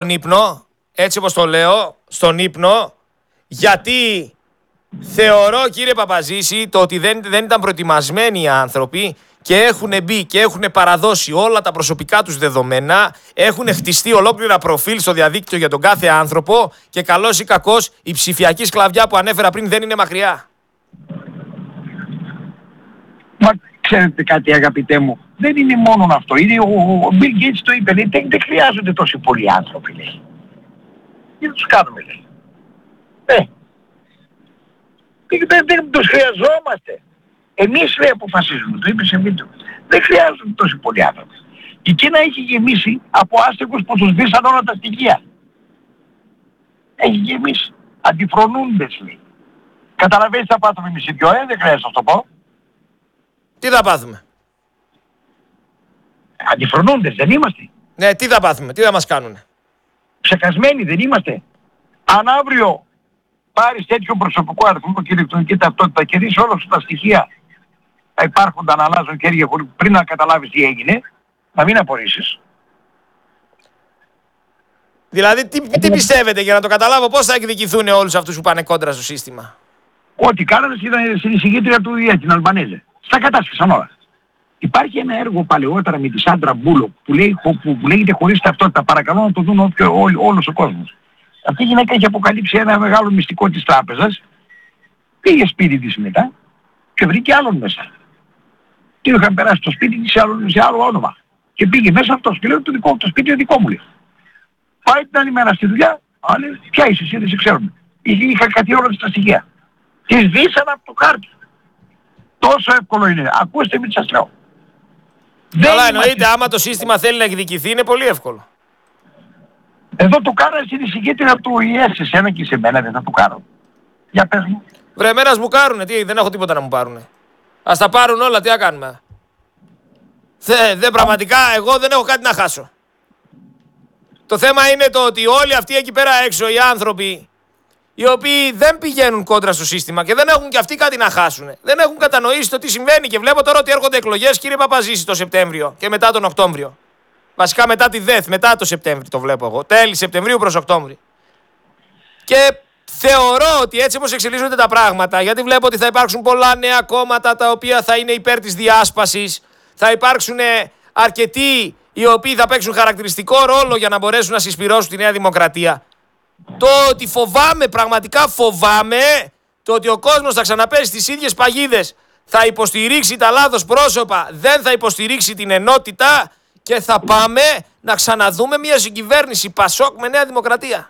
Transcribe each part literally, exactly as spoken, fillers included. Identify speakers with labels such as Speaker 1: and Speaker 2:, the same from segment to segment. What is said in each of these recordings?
Speaker 1: ύπνο, έτσι όπως το λέω, στον ύπνο, γιατί θεωρώ, κύριε Παπαζήση, το ότι δεν, δεν ήταν προετοιμασμένοι οι άνθρωποι και έχουν μπει και έχουν παραδώσει όλα τα προσωπικά τους δεδομένα, έχουν χτιστεί ολόκληρα προφίλ στο διαδίκτυο για τον κάθε άνθρωπο και καλός ή κακός η ψηφιακή σκλαβιά που ανέφερα πριν δεν είναι μακριά.
Speaker 2: Μα ξέρετε κάτι, αγαπητέ μου, δεν είναι μόνο αυτό. Είναι ο, ο Bill Gates το είπε, λέει, δεν, δεν χρειάζονται τόσοι πολλοί άνθρωποι, λέει. Τι τους κάνουμε, λέει. Ε, δεν, δεν τους χρειαζόμαστε. Εμείς, λέει, αποφασίζουμε, το είπε σε βίντεο. Δεν χρειάζονται τόσοι πολλοί άνθρωποι. Η Κίνα έχει γεμίσει από άστεγους που τους βήσαν όλα τα στοιχεία. Έχει γεμίσει. Αντιφρονούντες, λέει. Καταλαβαίνεις τι θα πάθουμε εμείς οι δυο, ε, δεν χρειάζεται να το πω.
Speaker 1: Τι θα πάθουμε?
Speaker 2: Αντιφρονούντες δεν είμαστε?
Speaker 1: Ναι, τι θα πάθουμε, τι θα μας κάνουνε?
Speaker 2: Ψεκασμένοι δεν είμαστε? Αν αύριο πάρεις τέτοιο προσωπικό αριθμό και ηλεκτρονική ταυτότητα και δεις όλα σου τα στοιχεία θα υπάρχουν, να αλλάζουν χέρια πριν να καταλάβεις τι έγινε, να μην απορρίσεις.
Speaker 1: Δηλαδή τι, τι πιστεύετε, για να το καταλάβω, πώς θα εκδικηθούν όλους αυτούς που πάνε κόντρα στο σύστημα?
Speaker 2: Ό,τι κάνανε στην εισηγήτρια του ΙΕ, την Αλμπανέζε. Στα κατάσχεσαν όλα. Υπάρχει ένα έργο παλαιότερα με τη Σάντρα Μπούλο που, λέει, που, που λέγεται χωρίς ταυτότητα. Παρακαλώ να το δουν όποιο, ό, όλος ο κόσμος. Αυτή η γυναίκα έχει αποκαλύψει ένα μεγάλο μυστικό της τράπεζας. Πήγε σπίτι της μετά και βρήκε άλλον μέσα. Και είχαν περάσει το σπίτι της σε άλλο, σε άλλο όνομα. Και πήγε μέσα αυτός και λέει το, δικό, το σπίτι είναι δικό μου, λέει. Πάει την άλλη μέρα στη δουλειά, ale, ποια είσαι εσύ, δεν σε ξέρουμε. Είχα κάτι όλα στα στοιχεία. Τις σβήσαν από το χάρτη. Τόσο εύκολο είναι. Ακούστε μην σας λέω.
Speaker 1: Καλά, εννοείται, άμα το σύστημα θέλει να εκδικηθεί είναι πολύ εύκολο.
Speaker 2: Εδώ το κάνανε στην εισηγήτρια του ΙΕ, σε σένα και σε μένα δεν θα το κάνω. Για πες μου.
Speaker 1: Βρε, εμένα μου κάρουνε, τι, δεν έχω τίποτα να μου πάρουνε. Ας τα πάρουν όλα, τι να κάνουμε. Δε, δε, πραγματικά, εγώ δεν έχω κάτι να χάσω. Το θέμα είναι το ότι όλοι αυτοί εκεί πέρα έξω, οι άνθρωποι, οι οποίοι δεν πηγαίνουν κόντρα στο σύστημα και δεν έχουν και αυτοί κάτι να χάσουν. Δεν έχουν κατανοήσει το τι συμβαίνει και βλέπω τώρα ότι έρχονται εκλογές, κύριε Παπαζήση, το Σεπτέμβριο και μετά τον Οκτώβριο. Βασικά μετά τη ΔΕΘ, μετά το Σεπτέμβριο το βλέπω εγώ. Τέλη Σεπτεμβρίου προς Οκτώβριο. Και θεωρώ ότι έτσι όπως εξελίσσονται τα πράγματα, γιατί βλέπω ότι θα υπάρξουν πολλά νέα κόμματα τα οποία θα είναι υπέρ της διάσπασης, θα υπάρξουν αρκετοί οι οποίοι θα παίξουν χαρακτηριστικό ρόλο για να μπορέσουν να συσπυρώσουν τη Νέα Δημοκρατία. Το ότι φοβάμαι, πραγματικά φοβάμαι, το ότι ο κόσμος θα ξαναπέσει στις ίδιες παγίδες, θα υποστηρίξει τα λάθος πρόσωπα, δεν θα υποστηρίξει την ενότητα και θα πάμε να ξαναδούμε μια συγκυβέρνηση Πασόκ με Νέα Δημοκρατία.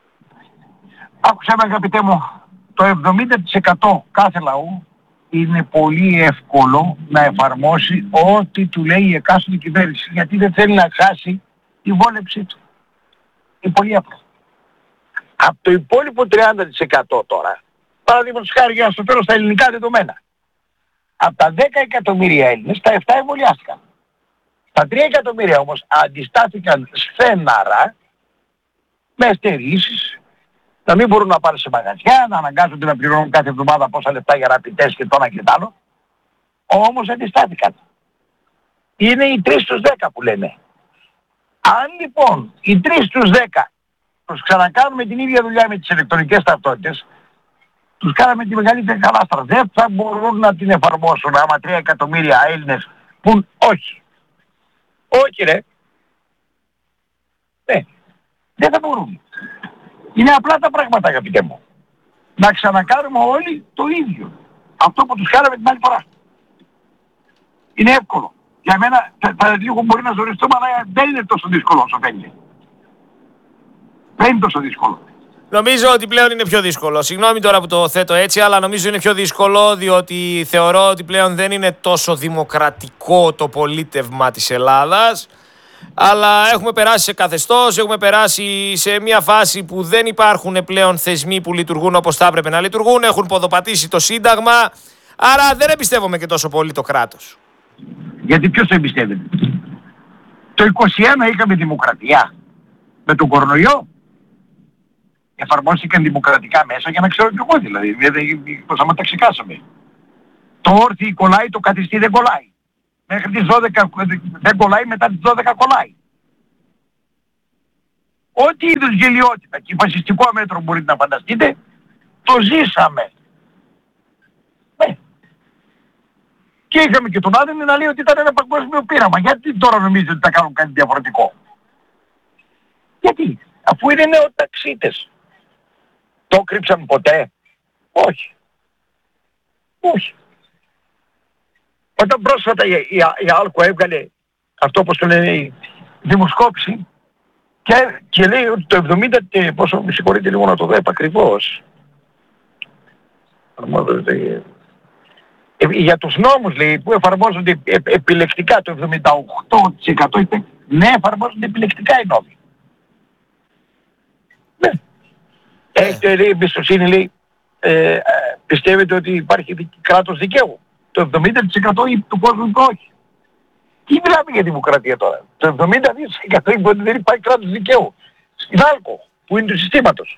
Speaker 2: Άκουσα με, αγαπητέ μου, το εβδομήντα τοις εκατό κάθε λαού είναι πολύ εύκολο να εφαρμόσει ό,τι του λέει η εκάστοτε κυβέρνηση, γιατί δεν θέλει να χάσει τη βόλεψή του. Είναι πολύ απλό. Από το υπόλοιπο τριάντα τοις εκατό τώρα, παραδείγματος χάρη για να στο φέρω στα ελληνικά δεδομένα, από τα δέκα εκατομμύρια Έλληνες, τα επτά εμβολιάστηκαν. Τα τρία εκατομμύρια όμως αντιστάθηκαν στέναρα, με στερήσεις, να μην μπορούν να πάρουν σε μαγαζιά, να αναγκάζονται να πληρώνουν κάθε εβδομάδα πόσα λεφτά για ραπιτές και το ένα και το άλλο. Όμως αντιστάθηκαν. Είναι οι τρεις στους δέκα που λένε. Αν λοιπόν οι τρεις στους δέκα τους ξανακάνουμε την ίδια δουλειά με τις ηλεκτρονικές ταυτότητες, τους κάναμε τη μεγαλύτερη χαλάστρα. Δεν θα μπορούν να την εφαρμόσουν άμα τρία εκατομμύρια Έλληνες πουν όχι. Όχι ρε. Ναι. Δεν θα μπορούν. Είναι απλά τα πράγματα, αγαπητέ μου. Να ξανακάνουμε όλοι το ίδιο. Αυτό που τους κάναμε την άλλη φορά. Είναι εύκολο. Για μένα θα, θα λίγο μπορεί να ζοριστούμε, αλλά δεν είναι τόσο δύσκολο όσο φαίνεται. Δεν είναι τόσο δύσκολο.
Speaker 1: Νομίζω ότι πλέον είναι πιο δύσκολο. Συγγνώμη τώρα που το θέτω έτσι, αλλά νομίζω είναι πιο δύσκολο διότι θεωρώ ότι πλέον δεν είναι τόσο δημοκρατικό το πολίτευμα της Ελλάδας. Αλλά έχουμε περάσει σε καθεστώς, έχουμε περάσει σε μια φάση που δεν υπάρχουν πλέον θεσμοί που λειτουργούν όπως θα έπρεπε να λειτουργούν. Έχουν ποδοπατήσει το Σύνταγμα. Άρα δεν εμπιστεύομαι και τόσο πολύ το κράτος.
Speaker 2: Γιατί ποιος το εμπιστεύεται? Το είκοσι ένα είχαμε δημοκρατία. Με τον κορονοϊό εφαρμόστηκαν δημοκρατικά μέσα για να ξέρω κι εγώ δηλαδή. Πώς άμα τα ξεκάσαμε. Το όρθι κολλάει, το καθιστή δεν κολλάει. Μέχρι τις δώδεκα δεν κολλάει, μετά τις δώδεκα κολλάει. ό,τι είδους γελιότητα και φασιστικό μέτρο μπορείτε να φανταστείτε, το ζήσαμε. Ναι. Και είχαμε και τον Άδωνη να λέει ότι ήταν ένα παγκόσμιο πείραμα. Γιατί τώρα νομίζετε ότι θα κάνουν κάτι διαφορετικό? Γιατί? Αφού είναι νεοταξίτες. Το κρύψαν ποτέ? Όχι. Όχι. Όταν πρόσφατα η, η, η Άλκο έβγαλε αυτό όπως το λένε η δημοσκόπηση και, και λέει ότι το εβδομήντα, πόσο με συγχωρείτε λίγο να το δω επακριβώς. Ε, για τους νόμους λέει που εφαρμόζονται ε, επιλεκτικά το εβδομήντα οκτώ τοις εκατό είπε ναι, εφαρμόζονται επιλεκτικά οι νόμοι. Ναι. Έχετε λέει εμπιστοσύνη λέει ε, ε, πιστεύετε ότι υπάρχει κράτος δικαίου? Το εβδομήντα τοις εκατό του κόσμου είπε όχι. Τι μιλάμε για δημοκρατία τώρα? Το εβδομήντα τοις εκατό είπε ότι δεν υπάρχει κράτος δικαίου. Στην Άλκο που είναι του συστήματος.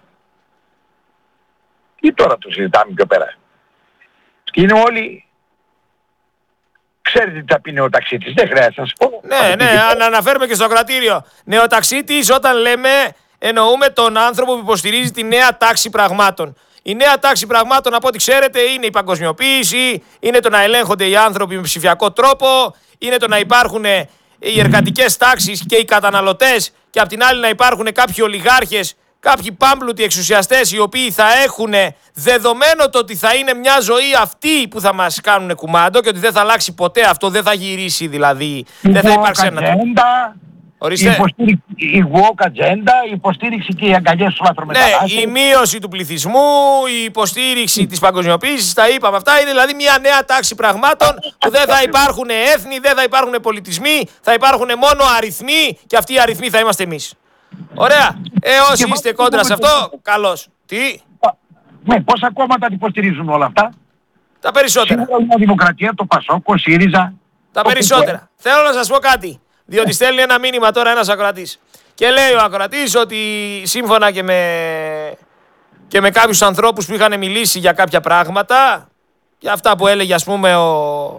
Speaker 2: Τι τώρα το συζητάμε πιο πέρα? Και είναι όλοι... Ξέρετε τι θα πει νεοταξίτης, δεν χρειάζεται να σας πω.
Speaker 1: Ναι, ναι, αν αναφέρουμε και στο κρατήριο. Νεοταξίτης όταν λέμε εννοούμε τον άνθρωπο που υποστηρίζει τη νέα τάξη πραγμάτων. Η νέα τάξη πραγμάτων, από ό,τι ξέρετε, είναι η παγκοσμιοποίηση, είναι το να ελέγχονται οι άνθρωποι με ψηφιακό τρόπο, είναι το να υπάρχουν οι εργατικές τάξεις και οι καταναλωτές και απ' την άλλη να υπάρχουν κάποιοι ολιγάρχες, κάποιοι πάμπλουτοι εξουσιαστές οι οποίοι θα έχουν δεδομένο το ότι θα είναι μια ζωή αυτή που θα μας κάνουν κουμάντο και ότι δεν θα αλλάξει ποτέ αυτό, δεν θα γυρίσει δηλαδή, δεν θα υπάρξει ένα...
Speaker 2: Ορίστε. Η, υποστήριξη, η woke agenda, η υποστήριξη και οι αγκαλιές του λαθρομετανάστες.
Speaker 1: Ναι, η μείωση του πληθυσμού, η υποστήριξη της παγκοσμιοποίησης, τα είπαμε αυτά. Είναι δηλαδή μια νέα τάξη πραγμάτων που δεν θα υπάρχουν έθνη, δεν θα υπάρχουν πολιτισμοί, θα υπάρχουν μόνο αριθμοί και αυτοί οι αριθμοί θα είμαστε εμείς. Ωραία. Ε, όσοι είστε κόντρα σε αυτό, καλώς. Τι?
Speaker 2: Ναι, πόσα κόμματα υποστηρίζουν όλα αυτά?
Speaker 1: Τα περισσότερα.
Speaker 2: Σίγουρα η Δημοκρατία, το Πασόκ, ο ΣΥΡΙΖΑ.
Speaker 1: Τα περισσότερα. Θέλω να σας πω κάτι. Διότι στέλνει ένα μήνυμα τώρα ένας ακροατής. Και λέει ο ακροατής ότι σύμφωνα και με, και με κάποιους ανθρώπους που είχαν μιλήσει για κάποια πράγματα, για αυτά που έλεγε ας πούμε ο,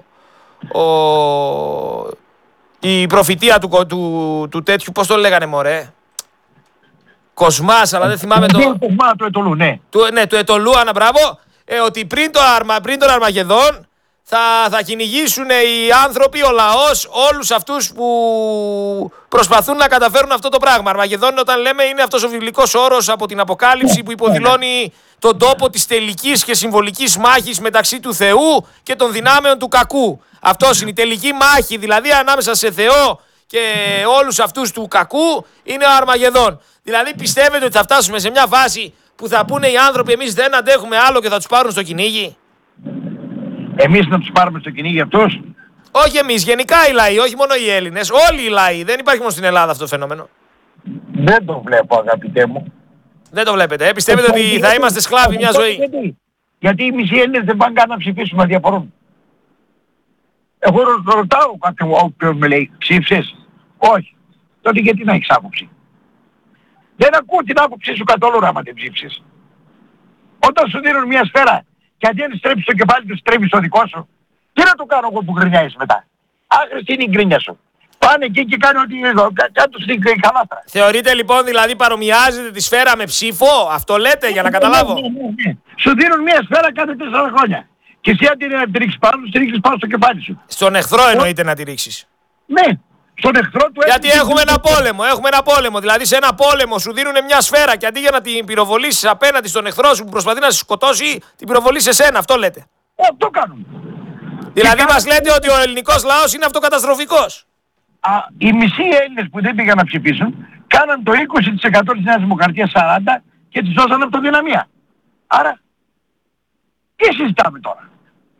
Speaker 1: ο, η προφητεία του, του, του τέτοιου, πώς το λέγανε μωρέ, Κοσμάς, αλλά δεν θυμάμαι το...
Speaker 2: Το Κοσμά, του Ετωλού, ναι.
Speaker 1: Του, ναι, του Ετωλού, ανα μπράβο, ε, ότι πριν, το αρμα, πριν τον Αρμαγεδόν, Θα, θα κυνηγήσουν οι άνθρωποι, ο λαός, όλους αυτούς που προσπαθούν να καταφέρουν αυτό το πράγμα. Αρμαγεδόν όταν λέμε είναι αυτός ο βιβλικός όρος από την Αποκάλυψη που υποδηλώνει τον τόπο της τελικής και συμβολικής μάχης μεταξύ του Θεού και των δυνάμεων του κακού. Αυτός είναι η τελική μάχη, δηλαδή ανάμεσα σε Θεό και όλους αυτούς του κακού είναι ο Αρμαγεδόν. Δηλαδή πιστεύετε ότι θα φτάσουμε σε μια φάση που θα πούνε οι άνθρωποι εμείς δεν αντέχουμε άλλο και θα τους πάρουν στο κυνήγι?
Speaker 2: Εμείς να τους πάρουμε στο κυνήγι αυτούς?
Speaker 1: Όχι εμείς, γενικά οι λαοί, όχι μόνο οι Έλληνες, όλοι οι λαοί. Δεν υπάρχει μόνο στην Ελλάδα αυτό το φαινόμενο.
Speaker 2: Δεν το βλέπω αγαπητέ μου.
Speaker 1: Δεν το βλέπετε, ε? Πιστεύετε ότι θα είμαστε σκλάβοι μια ζωή?
Speaker 2: Γιατί, γιατί οι μισοί Έλληνες δεν πάνε καν να ψηφίσουμε, διαφορούν. Εγώ ρωτάω κάποιον όποιον με λέει ψήφισες? Όχι. Τότε γιατί να έχεις άποψη? Δεν ακούω την άποψή σου καθόλου άμα δεν ψήφισες. Όταν σου δίνουν μια σφαίρα και αντί να στρέψεις το κεφάλι του, στρέφεις το δικό σου. Τι να το κάνω εγώ που γκρινιάζεις μετά? Άχρηστη είναι η γκρίνια σου. Πάνε εκεί και κάνουν ό,τι εδώ, κάτω στην καλάθρα.
Speaker 1: Θεωρείτε λοιπόν δηλαδή παρομοιάζετε τη σφαίρα με ψήφο? Αυτό λέτε για να καταλάβω?
Speaker 2: Ναι, ναι, ναι. Σου δίνουν μια σφαίρα κάθε τέσσερα χρόνια. Και εσύ αντί να τη ρίξεις πάνω, τη ρίξεις πάνω στο κεφάλι σου.
Speaker 1: Στον εχθρό εννοείται να τη ρίξεις?
Speaker 2: Ναι. Στον εχθρό του.
Speaker 1: Γιατί έχουμε ένα πόλεμο, έχουμε ένα πόλεμο. Δηλαδή σε ένα πόλεμο σου δίνουν μια σφαίρα και αντί για να την πυροβολήσεις απέναντι στον εχθρό σου που προσπαθεί να σε σκοτώσει, την πυροβολείς σε σένα. Αυτό λέτε?
Speaker 2: Αυτό κάνουν.
Speaker 1: Δηλαδή μας λέτε ότι ο ελληνικός λαός είναι αυτοκαταστροφικός?
Speaker 2: Α, οι μισοί Έλληνες που δεν πήγαν να ψηφίσουν κάναν το είκοσι τοις εκατό της Νέας Δημοκρατίας σαράντα τοις εκατό και τις δώσαν αυτοδυναμία. Άρα, τι συζητάμε τώρα?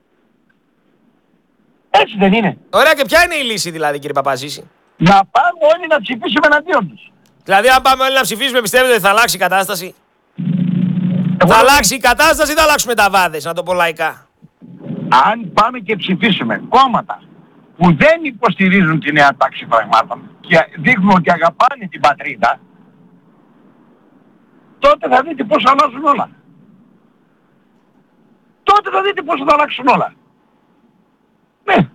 Speaker 2: Έτσι δεν είναι?
Speaker 1: Ωραία, και ποια είναι η λύση δηλαδή κύριε Παπαζήση?
Speaker 2: Να πάμε όλοι να ψηφίσουμε εναντίον τους.
Speaker 1: Δηλαδή αν πάμε όλοι να ψηφίσουμε πιστεύετε ότι θα αλλάξει η κατάσταση? Εγώ... Θα αλλάξει η κατάσταση ή θα αλλάξουμε τα βάδες, να το πω λαϊκά?
Speaker 2: Αν πάμε και ψηφίσουμε κόμματα που δεν υποστηρίζουν τη νέα τάξη πραγμάτων και δείχνουν ότι αγαπάνε την πατρίδα, τότε θα δείτε πώς αλλάζουν όλα. Τότε θα δείτε πώς θα αλλάξουν όλα. Ναι.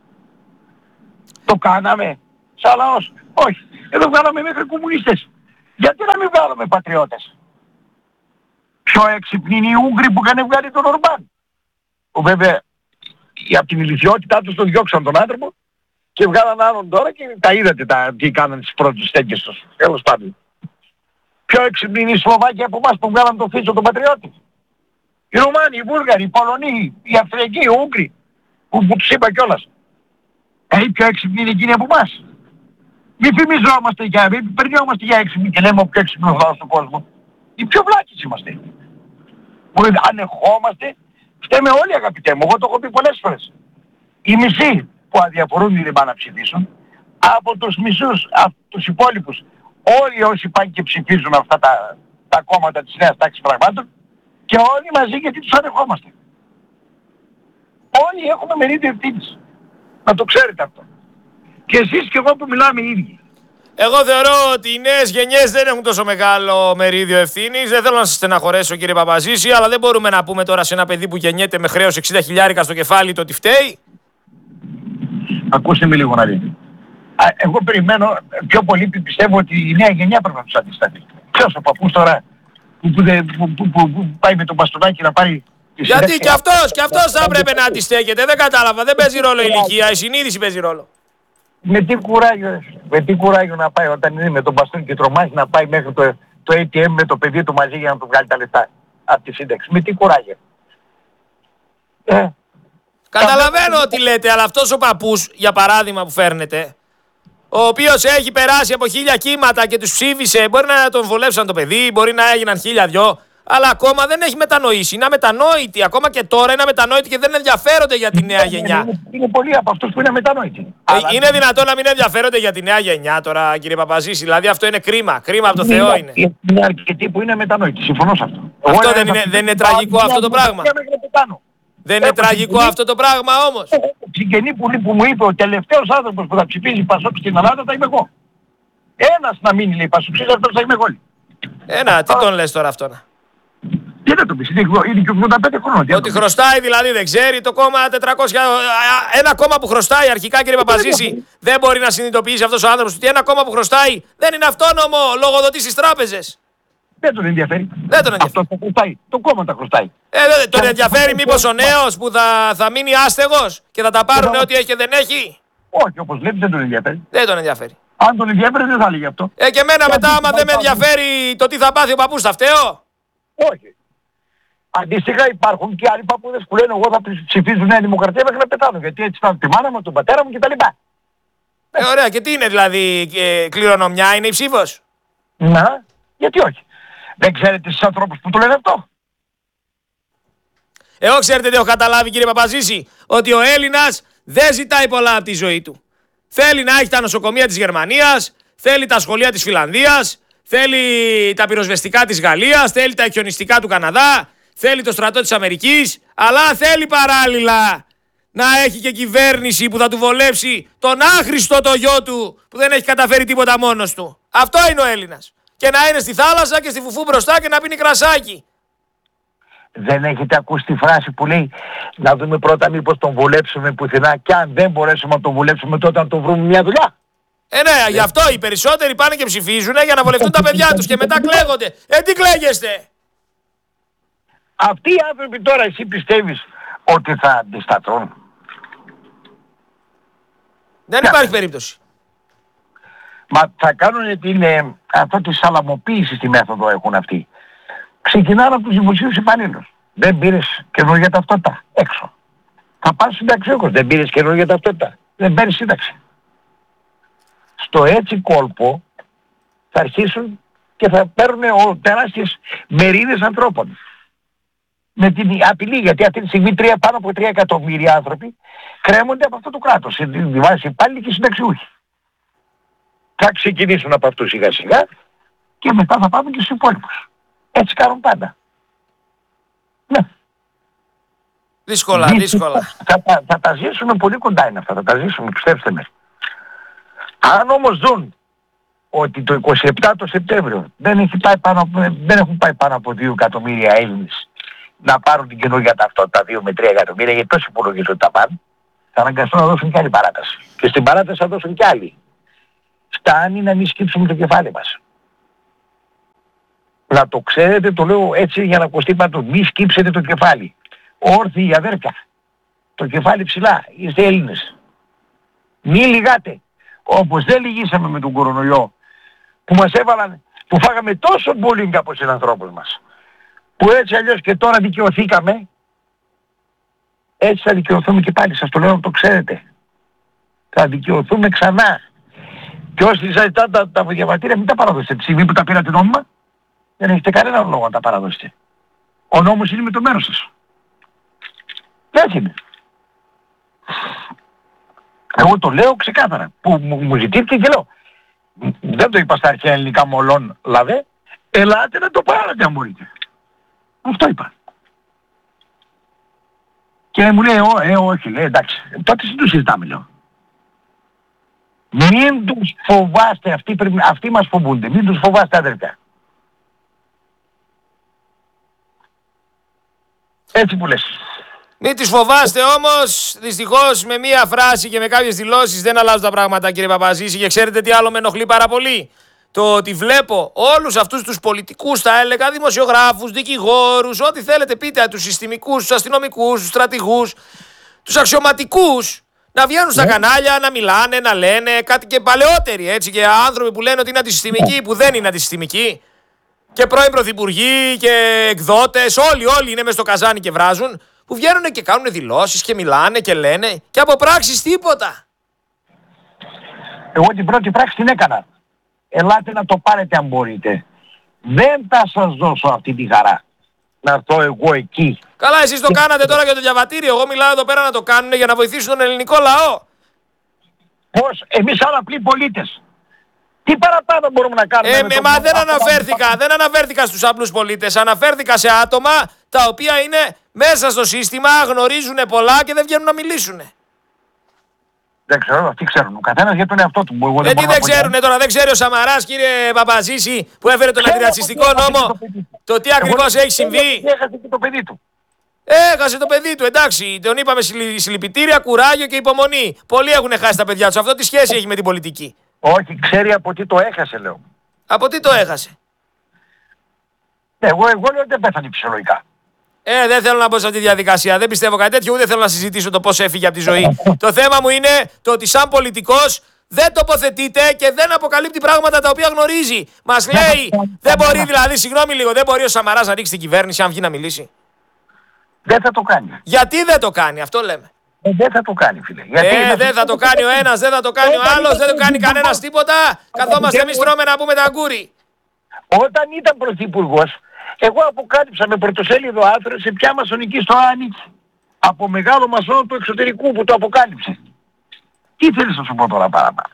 Speaker 2: Το κάναμε σαν λαός? Όχι. Εδώ βγάλαμε μέχρι κομμουνίστες. Γιατί να μην βγάλουμε πατριώτες. Πιο έξυπνοι είναι οι Ούγγροι που είχαν βγάλει τον Ορμπάν. Που βέβαια από την ηλικιότητά τους τον διώξαν τον άνθρωπο και βγάλαν άλλον τώρα και τα είδατε τα, τι κάνανε τις πρώτες στέκες τους. Τέλος πάντων. Πιο έξυπνοι είναι οι Σλοβάκοι από εμάς που βγάλαν τον Φίτσο τον πατριώτη. Οι Ρουμάνοι, οι Βούλγαροι, οι Πολωνοί, οι Αυστριακοί, οι Ούγγροι, που, που τους είπα κιόλας. Ε, οι πιο έξυπνοι είναι εκείνοι από εμάς. Μην φημιζόμαστε για, μην περνιόμαστε για έξυπνοι και λέμε ο πιο έξυπνος λαός του κόσμου. Οι πιο βλάκες είμαστε. Που ανεχόμαστε, φταίμε όλοι αγαπητέ μου, εγώ το έχω πει πολλές φορές. Οι μισοί που αδιαφορούν δεν πάνε να ψηφίσουν, από τους μισούς, από τους υπόλοιπους, όλοι όσοι πάνε και ψηφίζουν αυτά τα, τα κόμματα της νέας τάξης πραγμάτων, και όλοι μαζί γιατί τους ανεχόμαστε. Όλοι έχουμε μερίδιο ευθύνης. Να το ξέρετε αυτό. Και εσείς και εγώ που μιλάμε οι ίδιοι.
Speaker 1: Εγώ θεωρώ ότι οι νέες γενιές δεν έχουν τόσο μεγάλο μερίδιο ευθύνης. Δεν θέλω να σας στεναχωρέσω κύριε Παπαζήση, αλλά δεν μπορούμε να πούμε τώρα σε ένα παιδί που γεννιέται με χρέος εξήντα χιλιάρικα στο κεφάλι το ότι φταίει.
Speaker 2: Ακούστε με λίγο να δείτε. Εγώ περιμένω, πιο πολύ πιστεύω ότι η νέα γενιά πρέπει να τους αντισταθεί. Ποιος ο παππούς τώρα που, που, που, που, που, που πάει με τον μπαστονάκι να πάρει...
Speaker 1: Γιατί και αυτός, και αυτός θα έπρεπε να αντιστέκεται. Δεν κατάλαβα, δεν παίζει ρόλο η ηλικία, η συνείδηση παίζει ρόλο.
Speaker 2: Με τι κουράγιο, με τι κουράγιο να πάει όταν είναι με τον μπαστόνι και τρομάζει να πάει μέχρι το, το έι τι εμ με το παιδί του μαζί για να του βγάλει τα λεφτά από τη σύνταξη. Με τι κουράγιο. Ε,
Speaker 1: Καταλαβαίνω τι λέτε, αλλά αυτός ο παππούς, για παράδειγμα που φέρνετε, ο οποίος έχει περάσει από χίλια κύματα και τους ψήφισε, μπορεί να τον βολέψαν το παιδί, μπορεί να έγιναν χίλια δυο, αλλά ακόμα δεν έχει μετανοήσει. Είναι αμετανόητοι. Ακόμα και τώρα είναι αμετανόητοι και δεν ενδιαφέρονται για τη νέα γενιά.
Speaker 2: Είναι, είναι πολλοί από αυτούς που είναι αμετανόητοι.
Speaker 1: Ε,
Speaker 2: αλλά...
Speaker 1: Είναι δυνατόν να μην ενδιαφέρονται για τη νέα γενιά τώρα, κύριε Παπαζήση? Δηλαδή αυτό είναι κρίμα. Κρίμα από το
Speaker 2: είναι,
Speaker 1: Θεό είναι.
Speaker 2: Είναι αρκετοί που είναι αμετανόητοι. Συμφωνώ σε αυτό.
Speaker 1: Αυτό δεν είναι, δεν είναι τραγικό αυτό το πράγμα? Δεν είναι τραγικό αυτό το πράγμα όμως?
Speaker 2: Συγγενή που, που μου είπε ο τελευταίος άνθρωπος που θα ψηφίζει Πασόκ στην Ελλάδα θα είμαι εγώ. Ένας να μείνει λέει Πασόκ, αυτός θα είμαι εγώ.
Speaker 1: Ένα, τι τον λες τώρα αυτόν?
Speaker 2: Τι να το πεις, είναι και ογδόντα πέντε χρόνια.
Speaker 1: Ότι χρωστάει δηλαδή δεν ξέρει το κόμμα τετρακόσια... Ένα κόμμα που χρωστάει αρχικά κύριε Παπαζήση, δεν μπορεί να συνειδητοποιήσει αυτός ο άνθρωπος ότι ένα κόμμα που χρωστάει δεν είναι αυτόνομο, λογοδοτεί στις τράπεζες.
Speaker 2: Δεν τον ενδιαφέρει.
Speaker 1: Δεν τον ενδιαφέρει.
Speaker 2: Αυτό θα χρωστάει. Το κόμμα τα χρωστάει.
Speaker 1: Ε, δεν τον ενδιαφέρει μήπως ο νέος που θα, θα μείνει άστεγος και θα τα πάρουν ό,τι έχει και δεν έχει?
Speaker 2: Όχι, όπως λέτε δεν τον ενδιαφέρει.
Speaker 1: Δεν τον ενδιαφέρει.
Speaker 2: Αν τον ενδιαφέρει δεν θα έλεγε αυτό.
Speaker 1: Ε, και εμένα μετά άμα δεν με ενδιαφέρει το τι θα πάθει ο παππούς, θα φταίω?
Speaker 2: Όχι. Αντίστοιχα υπάρχουν και άλλοι παππούδες που λένε εγώ θα ψηφίζω Νέα Δημοκρατία μέχρι να πεθάνω. Γιατί έτσι ήταν τη μάνα μου, τον πατέρα μου κτλ.
Speaker 1: Ε, ωραία. Και τι είναι δηλαδή, ε, κληρονομιά είναι η ψήφος?
Speaker 2: Να, γιατί όχι. Δεν ξέρετε στους ανθρώπους που το λένε αυτό?
Speaker 1: Εγώ ξέρετε τι έχω καταλάβει κύριε Παπαζήση? Ότι ο Έλληνας δεν ζητάει πολλά από τη ζωή του. Θέλει να έχει τα νοσοκομεία της Γερμανίας, θέλει τα σχολεία της Φιλανδίας, θέλει τα πυροσβεστικά της Γαλλίας, θέλει τα χιονιστικά του Καναδά, θέλει το στρατό της Αμερικής, αλλά θέλει παράλληλα να έχει και κυβέρνηση που θα του βολέψει τον άχρηστο το γιο του που δεν έχει καταφέρει τίποτα μόνος του. Αυτό είναι ο Έλληνας. Και να είναι στη θάλασσα και στη φουφού μπροστά και να πίνει κρασάκι.
Speaker 2: Δεν έχετε ακούσει τη φράση που λέει να δούμε πρώτα μήπως τον βολέψουμε πουθενά και αν δεν μπορέσουμε να τον βολέψουμε τότε να τον βρούμε μια δουλειά?
Speaker 1: Ε, ναι, γι' αυτό οι περισσότεροι πάνε και ψηφίζουν για να βολευτούν τα παιδιά τους και μετά κλαίγονται. Ε, τι κλαίγεστε?
Speaker 2: Αυτοί οι άνθρωποι τώρα εσύ πιστεύεις ότι θα αντισταθούν?
Speaker 1: Δεν υπάρχει περίπτωση.
Speaker 2: Μα θα κάνουν την, ε, αυτό τη σαλαμοποίηση στη μέθοδο έχουν αυτοί. Ξεκινάνε από τους δημοσίους υπαλλήλους. Δεν πήρες καινούργια ταυτότητα. Έξω. Θα πας συνταξιούχος. Δεν πήρες καινούργια ταυτότητα. Δεν παίρνεις σύνταξη. Στο έτσι κόλπο θα αρχίσουν και θα παίρνουν τεράστιες μερίδες ανθρώπων. Με την απειλή, γιατί αυτή τη στιγμή τρία, πάνω από τρία εκατομμύρια άνθρωποι κρέμονται από αυτό το κράτος. Σε τη βάση υπάλληλοι και συνταξιούχοι. Θα ξεκινήσουν από αυτούς σιγά σιγά και μετά θα πάμε και στους υπόλοιπους. Έτσι κάνουν πάντα. Ναι.
Speaker 1: Δύσκολα, δύσκολα.
Speaker 2: Θα, θα, θα τα ζήσουμε πολύ κοντά είναι αυτά, θα τα ζήσουμε, πιστέψτε με. Αν όμως δουν ότι το είκοσι επτά το Σεπτέμβριο δεν, έχει πάει πάνω, δεν έχουν πάει πάνω από δύο εκατομμύρια Έλληνες να πάρουν την καινούργια ταυτότητα δύο με τρία εκατομμύρια, γιατί τόσο υπολογίζουν ότι τα πάνε, θα αναγκαστούν να δώσουν και άλλη παράταση. Και στην παράταση θα δώσουν και άλλοι. Φτάνει να μην σκύψουμε το κεφάλι μας. Να το ξέρετε, το λέω έτσι για να ακουστεί παντού. Μη σκύψετε το κεφάλι. Όρθιοι αδέρφια. Το κεφάλι ψηλά. Είστε Έλληνες. Μη λυγάτε. Όπως δεν λυγίσαμε με τον κορονοϊό. Που μας έβαλαν, που φάγαμε τόσο bullying από συνανθρώπους μας. Που έτσι αλλιώς και τώρα δικαιωθήκαμε. Έτσι θα δικαιωθούμε και πάλι. Σας το λέω να το ξέρετε. Θα δικαιωθούμε ξανά. Και όσοι ζητάτε τα, τα διαβατήρια μην τα παραδώσετε. Τη στιγμή που τα πήρατε νόμιμα δεν έχετε κανένα λόγο να τα παραδώσετε. Ο νόμος είναι με το μέρος σας. Έτσι είναι. Εγώ το λέω ξεκάθαρα. Που μου, μου ζητήθηκε και λέω. Δεν το είπα στα αρχαία ελληνικά μολόν λαβέ. Ελάτε να το πάρετε αν μπορείτε. Αυτό είπα. Και μου λέει, «Ω, ε, όχι, λέει, εντάξει, τότε δεν το συζητάμε», λέω. Μην τους φοβάστε, αυτοί, πρέπει, αυτοί μας φοβούνται, μην τους φοβάστε αδερφιά. Έτσι που λες.
Speaker 1: Μην τις φοβάστε όμως, δυστυχώς με μία φράση και με κάποιες δηλώσεις δεν αλλάζουν τα πράγματα, κύριε Παπαζήση, και ξέρετε τι άλλο με ενοχλεί πάρα πολύ. Το ότι βλέπω όλους αυτούς τους πολιτικούς, θα έλεγα, δημοσιογράφους, δικηγόρους, ό,τι θέλετε πείτε, τους συστημικούς, τους αστυνομικούς, τους στρατηγούς, τους αξιωματικούς, να βγαίνουν στα
Speaker 2: Ναι.
Speaker 1: κανάλια, να μιλάνε, να λένε κάτι και παλαιότεροι, έτσι, και άνθρωποι που λένε ότι είναι αντισυστημικοί, που δεν είναι αντισυστημικοί, και πρώην πρωθυπουργοί και εκδότες, όλοι, όλοι είναι μες στο καζάνι και βράζουν, που βγαίνουν και κάνουν δηλώσεις και μιλάνε και λένε και από πράξεις τίποτα.
Speaker 2: Εγώ την πρώτη πράξη την έκανα. Ελάτε να το πάρετε αν μπορείτε. Δεν θα σας δώσω αυτή τη χαρά. Να έρθω εγώ εκεί.
Speaker 1: Καλά, εσείς το κάνατε τώρα για το διαβατήριο. Εγώ μιλάω εδώ πέρα να το κάνουν για να βοηθήσουν τον ελληνικό λαό.
Speaker 2: Πώς, εμείς σαν απλοί πολίτες. Τι παραπάνω μπορούμε να κάνουμε.
Speaker 1: Ε,
Speaker 2: με
Speaker 1: με,
Speaker 2: το-
Speaker 1: μα δεν
Speaker 2: αυτό
Speaker 1: αναφέρθηκα, δεν αναφέρθηκα στους απλούς πολίτες. Αναφέρθηκα σε άτομα τα οποία είναι μέσα στο σύστημα, γνωρίζουν πολλά και δεν βγαίνουν να μιλήσουν.
Speaker 2: Δεν ξέρω, αυτοί ξέρουν. Ο καθένας για τον εαυτό του. Εγώ
Speaker 1: Ε, τι
Speaker 2: μπορώ
Speaker 1: δεν
Speaker 2: να πω
Speaker 1: ξέρουνε τώρα, δεν ξέρει ο Σαμαράς, κύριε Παπαζήση, που έφερε τον
Speaker 2: Ξέρω
Speaker 1: αντιρατσιστικό
Speaker 2: ότι έχασε
Speaker 1: νόμο,
Speaker 2: το παιδί του.
Speaker 1: το τι
Speaker 2: Εγώ
Speaker 1: ακριβώς
Speaker 2: δεν
Speaker 1: έχει
Speaker 2: ξέρω
Speaker 1: συμβεί.
Speaker 2: ότι έχασε και το παιδί του.
Speaker 1: Έχασε το παιδί του, εντάξει. Τον είπαμε συλλη- συλληπιτήρια, κουράγιο και υπομονή. Πολλοί έχουν χάσει τα παιδιά του. Αυτό τι σχέση έχει με την πολιτική.
Speaker 2: Όχι, ξέρει από τι το έχασε, λέω.
Speaker 1: Από τι το έχασε.
Speaker 2: Ναι, εγώ, εγώ λέω ότι δεν πέθανε φυσιολογικά.
Speaker 1: Ε, δεν θέλω να μπω σε αυτή τη διαδικασία. Δεν πιστεύω κάτι τέτοιο, ούτε θέλω να συζητήσω το πώς έφυγε από τη ζωή. Το θέμα μου είναι το ότι σαν πολιτικός δεν τοποθετείται και δεν αποκαλύπτει πράγματα τα οποία γνωρίζει. Μας λέει, δεν μπορεί δηλαδή, συγγνώμη λίγο, δεν μπορεί ο Σαμαράς να ρίξει την κυβέρνηση αν βγει να μιλήσει.
Speaker 2: Δεν θα το κάνει.
Speaker 1: Γιατί δεν το κάνει, αυτό λέμε.
Speaker 2: Ε, δεν θα το κάνει, φίλε. Γιατί
Speaker 1: Ε,
Speaker 2: είναι-
Speaker 1: δεν θα το κάνει ο ένας, δεν θα το κάνει ο άλλος, δεν το κάνει κανένας τίποτα. Καθόμαστε εμείς τρώμε να πούμε τα αγκούρι.
Speaker 2: Όταν ήταν πρωθυπουργός, εγώ αποκάλυψα με πρωτοσέλιδο άρθρο σε ποια μασονική στο ανήκει. Από μεγάλο μασόνο του εξωτερικού που το αποκάλυψε. Τι θέλεις να σου πω τώρα παραπάνω.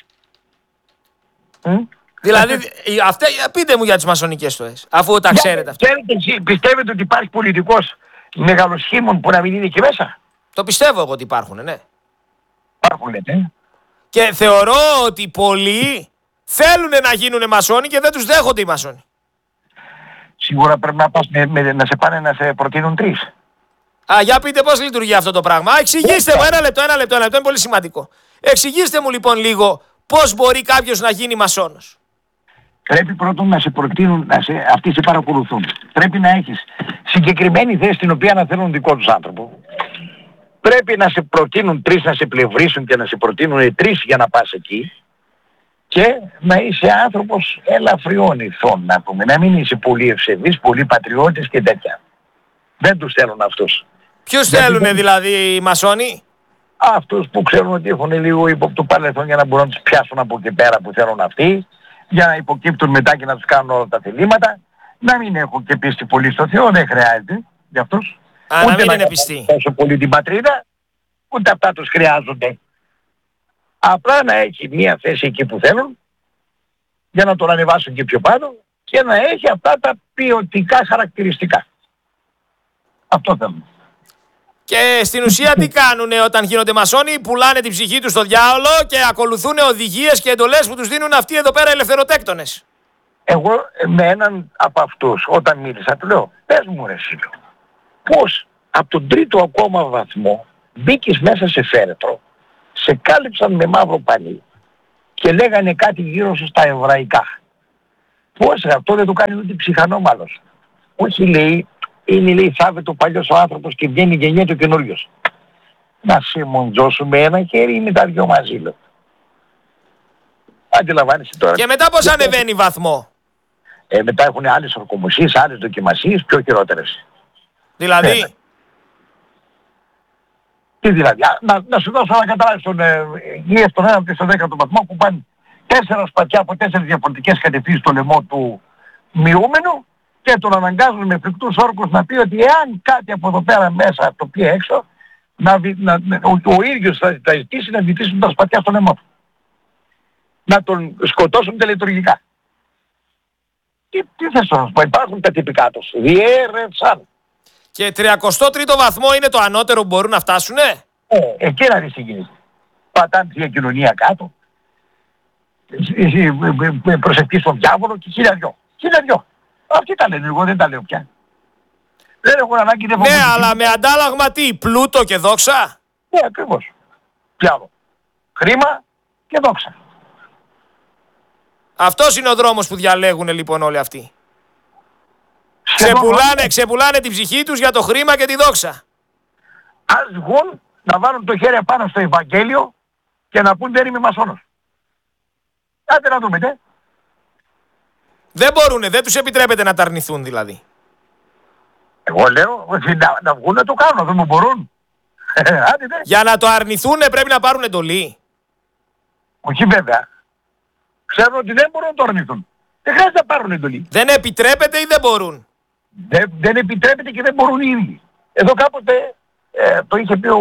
Speaker 2: Μ?
Speaker 1: Δηλαδή, ε, αυτά, πείτε μου για τις μασονικές στοές, αφού τα ξέρετε αυτά.
Speaker 2: Ξέρετε, εσείς πιστεύετε ότι υπάρχει πολιτικός μεγαλοσχήμων που να μην είναι εκεί μέσα.
Speaker 1: Το πιστεύω εγώ ότι υπάρχουν, ναι.
Speaker 2: Υπάρχουν λέτε. ε.
Speaker 1: Και θεωρώ ότι πολλοί θέλουν να γίνουν μασόνοι και δεν τους δέχονται οι μασόνοι.
Speaker 2: Σίγουρα πρέπει να, πας με, με- να σε πάνε να σε προτείνουν τρεις.
Speaker 1: Α, για πείτε πώς λειτουργεί αυτό το πράγμα. Α, εξηγήστε μου, ένα λεπτό, ένα λεπτό, ένα λεπτό, είναι πολύ σημαντικό. Εξηγήστε μου λοιπόν λίγο πώς μπορεί κάποιος να γίνει μασόνος.
Speaker 2: Πρέπει πρώτον να σε προτείνουν, να σε, αυτοί σε παρακολουθούν. Πρέπει να έχεις συγκεκριμένη θέση την οποία να θέλουν δικό τους άνθρωπο. Πρέπει να σε προτείνουν τρεις, να σε πλευρίσουν και να σε προτείνουν τρεις για να πας εκεί. Και να είσαι άνθρωπος ελαφριών ηθών, να πούμε. Να μην είσαι πολύ ευσεβής, πολύ πατριώτης και τέτοια. Δεν τους θέλουν αυτούς.
Speaker 1: Ποιους
Speaker 2: Γιατί
Speaker 1: θέλουν
Speaker 2: δεν-
Speaker 1: δηλαδή οι μασόνοι?
Speaker 2: Αυτούς που ξέρουν ότι έχουν λίγο ύποπτο παρελθόν για να μπορούν να τους πιάσουν από εκεί πέρα που θέλουν αυτοί, για να υποκύπτουν μετά και να τους κάνουν όλα τα θελήματα, να μην έχουν και πίστη πολύ στο Θεό, δεν χρειάζεται για αυτούς.
Speaker 1: Α, να μην είναι
Speaker 2: κάνουν
Speaker 1: πιστοί.
Speaker 2: τόσο πολύ την πατρίδα, ούτε αυτά τους χρειάζονται. Απλά να έχει μία θέση εκεί που θέλουν, για να τον ανεβάσουν και πιο πάνω και να έχει αυτά τα ποιοτικά χαρακτηριστικά. Αυτό θέλουν.
Speaker 1: Και στην ουσία τι κάνουν όταν γίνονται μασόνοι? Πουλάνε την ψυχή τους στο διάολο και ακολουθούν οδηγίες και εντολές που τους δίνουν αυτοί εδώ πέρα ελευθεροτέκτονες.
Speaker 2: Εγώ ε, με έναν από αυτούς όταν μίλησα του λέω, πες μου ρε Σίλιο, πώς από τον τρίτο ακόμα βαθμό μπήκες μέσα σε φέρετρο, σε κάλυψαν με μαύρο πανί και λέγανε κάτι γύρω σου στα εβραϊκά. Πώς αυτό δεν το κάνει ούτε ψυχανό μάλλον. Όχι λέει, είναι λέει θάβεται ο παλιός ο άνθρωπος και βγαίνει γεννιέται ο καινούριος. Να σε μοντζώσουμε ένα χέρι ή με τα δυο μαζί λέω. Αντιλαμβάνεσαι τώρα.
Speaker 1: Και μετά πώς ανεβαίνει βαθμό?
Speaker 2: Ε, μετά έχουν άλλες ορκομοσίες, άλλες δοκιμασίες, πιο χειρότερες.
Speaker 1: Δηλαδή.
Speaker 2: Ε, τι δηλαδή, α, να, να σου δώσω να καταλάβεις τον ε, γύρω στον ένα και στον δέκατο βαθμό που πάνε τέσσερα σπατιά από τέσσερις διαφορετικές κατευθύνσεις στο λαιμό του μειούμενου και τον αναγκάζουν με φρικτούς όρκους να πει ότι εάν κάτι από εδώ πέρα μέσα το πει έξω, να, να, να, ο, ο ίδιος θα, θα ζητήσει να βυθίσουν τα σπατιά στο λαιμό του. Να τον σκοτώσουν τελετουργικά. Τι, τι θες να σου πω, υπάρχουν τα τυπικά τους. Διέρευσαν.
Speaker 1: Και τριακοστό τρίτο βαθμό είναι το ανώτερο που μπορούν να φτάσουνε.
Speaker 2: Ε, εκεί να δεις τι γίνεται. Πατάνε τη κοινωνία κάτω. Προσευχή στον διάβολο και χίλια δυο. Χίλια δυο. Αυτοί τα λένε, εγώ δεν τα λέω πια. Δεν έχουν ανάγκη, δεν
Speaker 1: Ναι, αλλά με αντάλλαγμα τι, πλούτο και δόξα.
Speaker 2: Ναι, ακριβώς. Πιάνω. Χρήμα και δόξα.
Speaker 1: Αυτός είναι ο δρόμος που διαλέγουν λοιπόν όλοι αυτοί. Ξεπουλάνε, ξεπουλάνε την ψυχή τους για το χρήμα και τη δόξα.
Speaker 2: Ας βγουν να βάλουν το χέρι πάνω στο Ευαγγέλιο και να πούν δεν είμαι μασόνος. Άντε να δούμε, ναι.
Speaker 1: Δεν μπορούνε, δεν τους επιτρέπεται να τα αρνηθούν δηλαδή.
Speaker 2: Εγώ λέω ότι να, να βγουν να το κάνουν, δεν μου μπορούν. Άντε, ναι.
Speaker 1: Για να το αρνηθούν πρέπει να πάρουν εντολή.
Speaker 2: Όχι βέβαια. Ξέρουν ότι δεν μπορούν να το αρνηθούν. Δεν χρειάζεται να πάρουν εντολή.
Speaker 1: Δεν επιτρέπεται ή δεν μπορούν?
Speaker 2: Δεν, δεν επιτρέπεται και δεν μπορούν οι ίδιοι. Εδώ κάποτε ε, το είχε πει ο,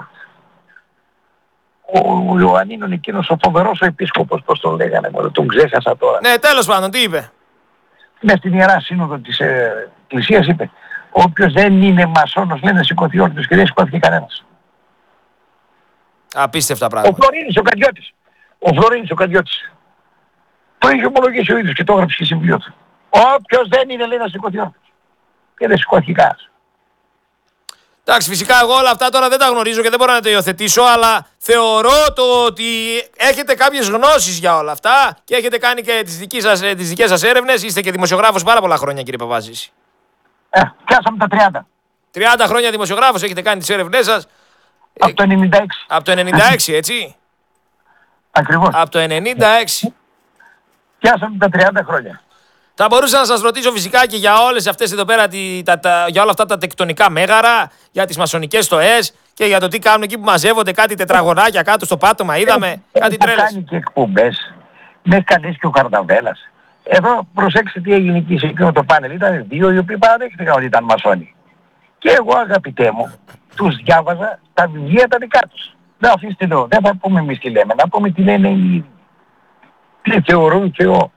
Speaker 2: ο Ιωαννίνων εκείνος ο φοβερός ο επίσκοπος, πώς τον λέγανε, μόνο τον ξέχασα τώρα.
Speaker 1: Ναι, τέλος πάντων, τι είπε?
Speaker 2: Ναι, στην Ιερά Σύνοδο της ε, Εκκλησίας είπε, όποιος δεν είναι μασόνος λέει να σηκωθεί όρθιος και δεν σηκώθηκε κανένας.
Speaker 1: Απίστευτα
Speaker 2: Ο
Speaker 1: πράγματα.
Speaker 2: Φλωρίνης ο Καρδιώτης. Ο Φλωρίνης ο Καρδιώτης. Το είχε ομολογήσει ο ίδιος και το έγραψε και συμβιό του. Όποιος δεν είναι λέει να σηκωθεί όρθιος. Και δεν σηκώθηκε κανένας.
Speaker 1: Εντάξει, φυσικά εγώ όλα αυτά τώρα δεν τα γνωρίζω και δεν μπορώ να τα υιοθετήσω, αλλά θεωρώ το ότι έχετε κάποιες γνώσεις για όλα αυτά και έχετε κάνει και τις, δικές σας, τις δικές σας έρευνες. Είστε και δημοσιογράφος πάρα πολλά χρόνια, κύριε Παπάζηση.
Speaker 2: Ε, πιάσαμε τα τριάντα.
Speaker 1: τριάντα χρόνια δημοσιογράφος, έχετε κάνει τις έρευνές σας.
Speaker 2: Από το ενενήντα έξι.
Speaker 1: Από το ενενήντα έξι, έτσι.
Speaker 2: Ακριβώς.
Speaker 1: Από το ενενήντα έξι.
Speaker 2: Πιάσαμε τα τριάντα χρόνια.
Speaker 1: Θα μπορούσα να σας ρωτήσω φυσικά και για όλες αυτές εδώ πέρα, τη, τα, τα, για όλα αυτά τα τεκτονικά μέγαρα, για τις μασονικές στοές και για το τι κάνουν εκεί που μαζεύονται κάτι τετραγωνάκια κάτω στο πάτωμα, είδαμε,
Speaker 2: ε,
Speaker 1: κάτι
Speaker 2: έχω
Speaker 1: τρέλες.
Speaker 2: κάνει και εκπομπές. Με έχει καλέσει και ο Καρδαβέλας. Εδώ προσέξτε τι έγινε εκεί σε εκείνο το πάνελ. Ήταν δύο οι οποίοι παραδέχτηκαν ότι ήταν μασόνοι. Και εγώ αγαπητέ μου, τους διάβαζα τα βιβλία τα δικά τους. Δεν αφήστε εδώ, δεν θα πούμε εμείς τι λέμε, να πούμε τι λένε οι ίδιοι. Τι θεωρούν Θεό.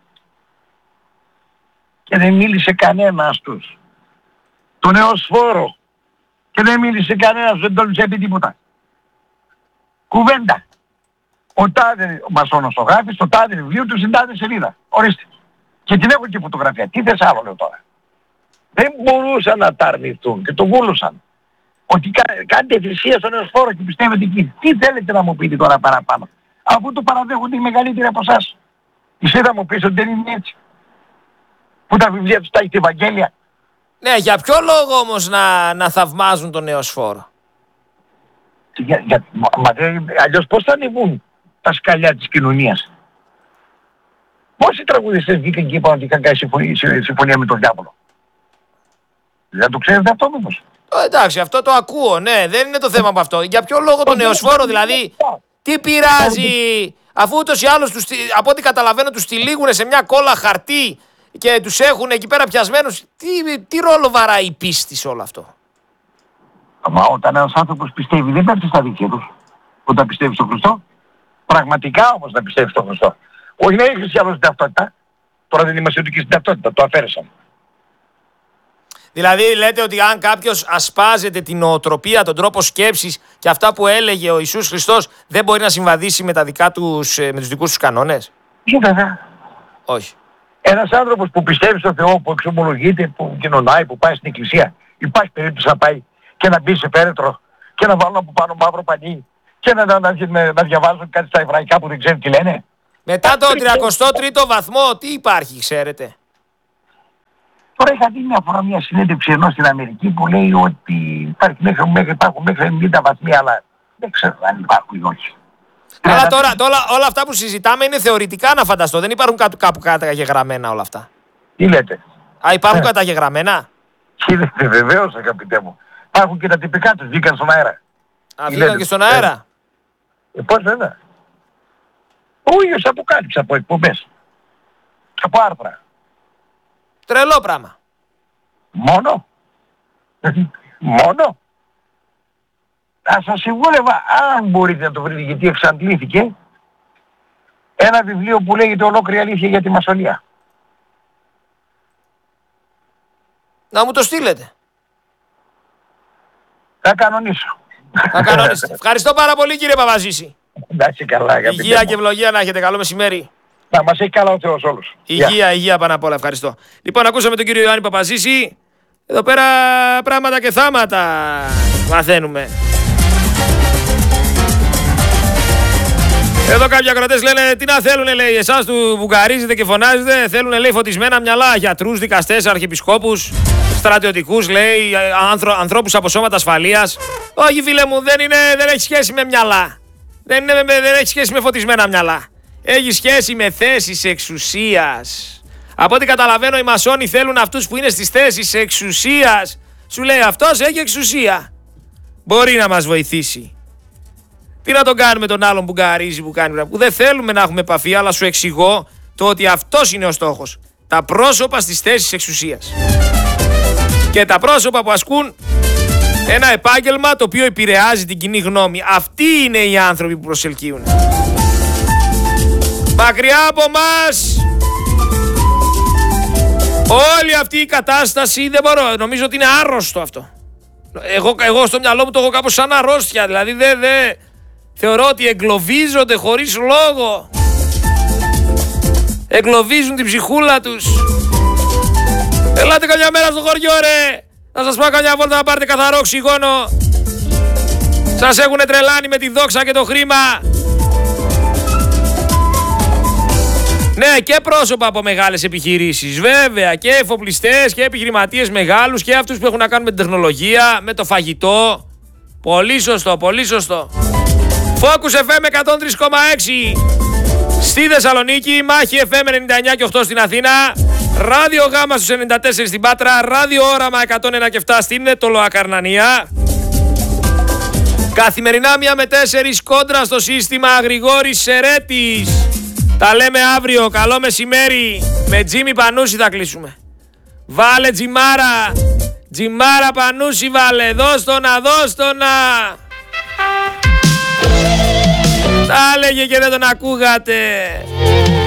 Speaker 2: Και δεν μίλησε κανένας τους. Το νεοσφόρο. Και δεν μίλησε κανένας, δεν τον είπε τίποτα. Κουβέντα. Ο τάδε ο μασόνος ο γράφει, το τάδε βιβλίο του στην τάδε σελίδα. Ορίστε. Και την έχω και φωτογραφία. Τι θες άλλο λέω τώρα. Δεν μπορούσαν να τα αρνηθούν και το βούλωσαν. Ότι κα, κάνετε θυσία στον νεοσφόρο και πιστεύετε εκεί. Τι θέλετε να μου πείτε τώρα παραπάνω. Αφού το παραδέχονται οι μεγαλύτεροι από εσάς. Εσύ θα μου πεις ότι δεν είναι έτσι. Που τα βιβλία τους τα έχει τη Ευαγγέλια.
Speaker 1: Ναι, για ποιο λόγο όμως να, να θαυμάζουν τον νεοσφόρο?
Speaker 2: Για, για, μα, μα, αλλιώς πώς θα ανεβούν τα σκαλιά της κοινωνίας. Πόσοι τραγουδιστές βγήκαν και είπαν ότι είχαν κάνει συμφωνία, συμφωνία με τον διάβολο. Δεν το ξέρετε αυτό μήπως?
Speaker 1: Ε, εντάξει, αυτό το ακούω, ναι, δεν είναι το θέμα από αυτό. Για ποιο λόγο τον νεοσφόρο, δηλαδή, τι πειράζει, αφού ούτως ή άλλως, τους, από ό,τι καταλαβαίνω, τους τυλίγουν σε μια κόλλα χαρτί και τους έχουν εκεί πέρα πιασμένους. Τι, τι ρόλο βαράει η πίστη σε όλο αυτό?
Speaker 2: Μα όταν ένας άνθρωπος πιστεύει δεν πέφτει στα δίκαια του. Όταν πιστεύει στον Χριστό. Πραγματικά όμως να πιστεύει στον Χριστό. Όχι να είναι χριστιανός στην ταυτότητα. Τώρα δεν είμαστε ούτε και στην ταυτότητα. Το αφαίρεσαν.
Speaker 1: Δηλαδή λέτε ότι αν κάποιος ασπάζεται την νοοτροπία, τον τρόπο σκέψης και αυτά που έλεγε ο Ιησούς Χριστός, δεν μπορεί να συμβαδίσει με, τα δικά τους, με τους δικούς τους κανόνες?
Speaker 2: Ναι, βέβαια.
Speaker 1: Όχι.
Speaker 2: Ένας άνθρωπος που πιστεύει στον Θεό, που εξομολογείται, που κοινωνάει, που πάει στην εκκλησία, υπάρχει περίπτωση να πάει και να μπει σε φέρετρο και να βάλουν από πάνω μαύρο πανί και να, να, να, να διαβάζουν κάτι στα εβραϊκά που δεν ξέρουν τι λένε.
Speaker 1: Μετά το τριακοστό τρίτο βαθμό, τι υπάρχει, ξέρετε?
Speaker 2: είχα δει μια φορά μια συνέντευξη ενός στην Αμερική που λέει ότι υπάρχει μέχρι, μέχρι, υπάρχουν μέχρι ενενήντα βαθμοί, αλλά δεν ξέρω αν υπάρχουν ή όχι.
Speaker 1: Αλλά τώρα, τώρα όλα αυτά που συζητάμε είναι θεωρητικά να φανταστώ. Δεν υπάρχουν κάπου, κάπου καταγεγραμμένα όλα αυτά.
Speaker 2: Τι λέτε?
Speaker 1: Α, υπάρχουν
Speaker 2: ε.
Speaker 1: καταγεγραμμένα.
Speaker 2: Κύριε, βεβαίως αγαπητέ μου. Υπάρχουν και τα τυπικά τους, βγήκαν στον αέρα.
Speaker 1: Α, βγήκαν και στον αέρα.
Speaker 2: Ε, πώς βέβαια. Ο ίδιος αποκάλυψε από εκπομπές. Από άρθρα.
Speaker 1: Τρελό πράγμα.
Speaker 2: Μόνο. Μόνο. Θα σας συμβούλευα, αν μπορείτε να το βρείτε, γιατί εξαντλήθηκε, ένα βιβλίο που λέγεται «Ολόκληρη αλήθεια για τη μασονία».
Speaker 1: Να μου το στείλετε.
Speaker 2: Θα κανονίσω.
Speaker 1: Θα κανονίσετε. Ευχαριστώ πάρα πολύ κύριε Παπαζήση.
Speaker 2: Εντάξει, καλά, αγαπητέ
Speaker 1: Υγεία
Speaker 2: μου.
Speaker 1: και ευλογία να έχετε. Καλό μεσημέρι.
Speaker 2: Να μας έχει καλά ο Θεός όλους.
Speaker 1: Υγεία, υγεία πάνω απ' όλα. Ευχαριστώ. Λοιπόν, ακούσαμε τον κύριο Ιωάννη Παπαζήση. Εδώ πέρα πράγματα και θάματα μαθαίνουμε. Εδώ κάποιοι ακροατές λένε τι να θέλουνε, λέει, εσάς του βουγκαρίζετε και φωνάζετε. Θέλουνε, λέει, φωτισμένα μυαλά, γιατρούς, δικαστές, αρχιεπισκόπους, στρατιωτικούς, λέει, άνθρω, ανθρώπους από σώματα ασφαλείας. Όχι φίλε μου, δεν, είναι, δεν έχει σχέση με μυαλά. Δεν, είναι, δεν έχει σχέση με φωτισμένα μυαλά. Έχει σχέση με θέσεις εξουσίας. Από ό,τι καταλαβαίνω οι μασόνοι θέλουν αυτούς που είναι στις θέσεις εξουσίας. Σου λέει αυτός έχει εξουσία. Μπορεί να μας βοηθήσει. Τι να τον κάνουμε τον άλλον που γκαρίζει, που κάνει, που δεν θέλουμε να έχουμε επαφή, αλλά σου εξηγώ το ότι αυτός είναι ο στόχος. Τα πρόσωπα στις θέσεις εξουσίας. Και τα πρόσωπα που ασκούν ένα επάγγελμα το οποίο επηρεάζει την κοινή γνώμη. Αυτοί είναι οι άνθρωποι που προσελκύουν. Μακριά από μας όλη αυτή η κατάσταση δεν μπορώ, νομίζω ότι είναι άρρωστο αυτό. Εγώ, εγώ στο μυαλό μου το έχω κάπως σαν αρρώστια, δηλαδή δεν δε, θεωρώ ότι εγκλωβίζονται χωρίς λόγο. Εγκλωβίζουν την ψυχούλα τους. Ελάτε καμιά μέρα στο χωριό ρε, να σας πάω καμιά βόλτα να πάρετε καθαρό οξυγόνο. Σας έχουνε τρελάνει με τη δόξα και το χρήμα. Ναι, και πρόσωπα από μεγάλες επιχειρήσεις, βέβαια, και εφοπλιστές και επιχειρηματίες μεγάλους και αυτούς που έχουν να κάνουν με την τεχνολογία, με το φαγητό. Πολύ σωστό, πολύ σωστό. Focus εφ εμ εκατόν τρία κόμμα έξι στη Θεσσαλονίκη, Μάχη εφ εμ ενενήντα εννιά και οκτώ στην Αθήνα, Ράδιο Γάμα στους ενενήντα τέσσερα στην Πάτρα, Ράδιο Όραμα εκατόν ένα και επτά στην Τολοακαρνανία. Καθημερινά μία με τέσσερις κόντρα στο σύστημα Γρηγόρης Σερέτης. Τα λέμε αύριο, καλό μεσημέρι. Με Τζίμι Πανούση θα κλείσουμε. Βάλε Τζιμάρα. Τζιμάρα Πανούση βάλε. Δώσ' το να, δώσ' το να. Τα έλεγε και δεν τον ακούγατε.